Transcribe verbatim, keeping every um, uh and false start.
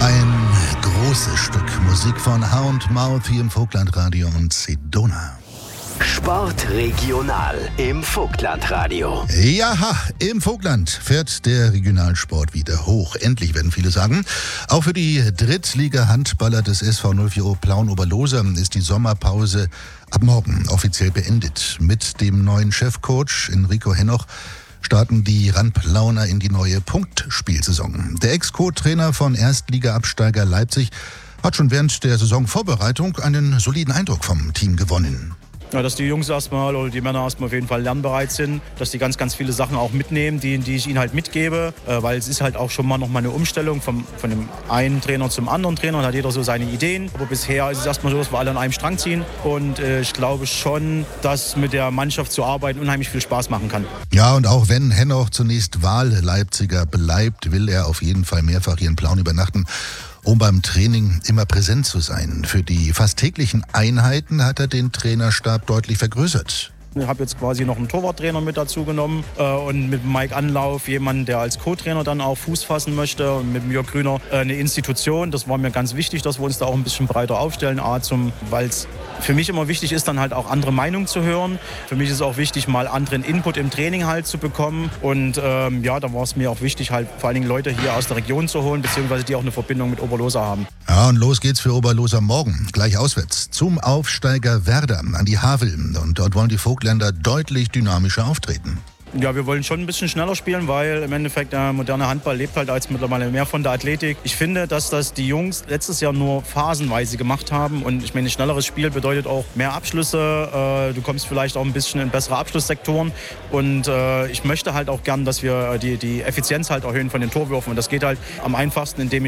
Ein großes Stück Musik von Hound Mouth hier im Vogtlandradio und Sedona. Sport regional im Vogtlandradio. Ja, im Vogtland fährt der Regionalsport wieder hoch. Endlich, werden viele sagen. Auch für die Drittliga-Handballer des S V null vier Plauen-Oberloser ist die Sommerpause ab morgen offiziell beendet. Mit dem neuen Chefcoach Enrico Henoch starten die Randplauner in die neue Punktspielsaison. Der Ex-Co-Trainer von Erstliga-Absteiger Leipzig hat schon während der Saisonvorbereitung einen soliden Eindruck vom Team gewonnen. Ja, dass die Jungs erstmal oder die Männer erstmal auf jeden Fall lernbereit sind, dass die ganz, ganz viele Sachen auch mitnehmen, die, die ich ihnen halt mitgebe, äh, weil es ist halt auch schon mal noch mal eine Umstellung vom, von dem einen Trainer zum anderen Trainer, da hat jeder so seine Ideen, aber bisher ist es erstmal so, dass wir alle an einem Strang ziehen und äh, ich glaube schon, dass mit der Mannschaft zu arbeiten unheimlich viel Spaß machen kann. Ja, und auch wenn Henoch zunächst Wahl-Leipziger bleibt, will er auf jeden Fall mehrfach hier in Plauen übernachten, um beim Training immer präsent zu sein. Für die fast täglichen Einheiten hat er den Trainerstab deutlich vergrößert. Ich habe jetzt quasi noch einen Torwarttrainer mit dazu genommen äh, und mit Mike Anlauf jemanden, der als Co-Trainer dann auch Fuß fassen möchte und mit Jörg Grüner äh, eine Institution. Das war mir ganz wichtig, dass wir uns da auch ein bisschen breiter aufstellen, A, zum, weil es für mich immer wichtig ist, dann halt auch andere Meinungen zu hören. Für mich ist auch wichtig, mal anderen Input im Training halt zu bekommen und ähm, ja, da war es mir auch wichtig, halt vor allen Dingen Leute hier aus der Region zu holen, beziehungsweise die auch eine Verbindung mit Oberloser haben. Ja, und los geht's für Oberloser morgen, gleich auswärts, zum Aufsteiger Werder an die Havel. Und dort wollen die Vogtländer deutlich dynamischer auftreten. Ja, wir wollen schon ein bisschen schneller spielen, weil im Endeffekt der moderne Handball lebt halt als mittlerweile mehr von der Athletik. Ich finde, dass das die Jungs letztes Jahr nur phasenweise gemacht haben und ich meine, ein schnelleres Spiel bedeutet auch mehr Abschlüsse. Du kommst vielleicht auch ein bisschen in bessere Abschlusssektoren und ich möchte halt auch gern, dass wir die, die Effizienz halt erhöhen von den Torwürfen und das geht halt am einfachsten, indem